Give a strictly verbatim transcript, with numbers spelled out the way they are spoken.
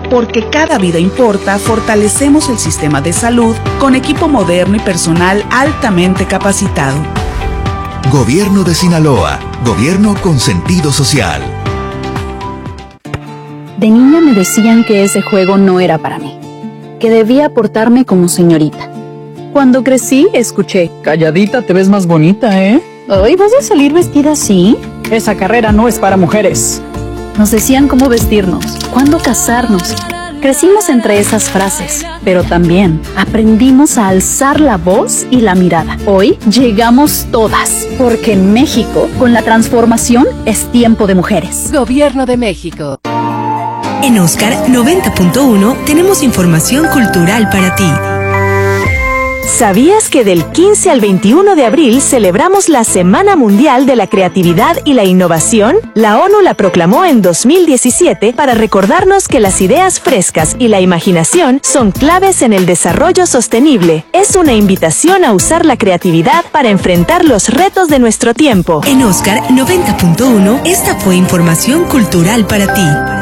Porque cada vida importa, fortalecemos el sistema de salud con equipo moderno y personal altamente capacitado. Gobierno de Sinaloa. Gobierno con sentido social. De niña me decían que ese juego no era para mí, que debía portarme como señorita. Cuando crecí, escuché: calladita te ves más bonita, ¿eh? ¿Hoy vas a salir vestida así? Esa carrera no es para mujeres. Nos decían cómo vestirnos, cuándo casarnos. Crecimos entre esas frases, pero también aprendimos a alzar la voz y la mirada. Hoy llegamos todas, porque en México, con la transformación, es tiempo de mujeres. Gobierno de México. En Oscar noventa punto uno tenemos información cultural para ti. ¿Sabías que del quince al veintiuno de abril celebramos la Semana Mundial de la Creatividad y la Innovación? La ONU la proclamó en dos mil diecisiete para recordarnos que las ideas frescas y la imaginación son claves en el desarrollo sostenible. Es una invitación a usar la creatividad para enfrentar los retos de nuestro tiempo. En Oscar noventa punto uno, esta fue información cultural para ti.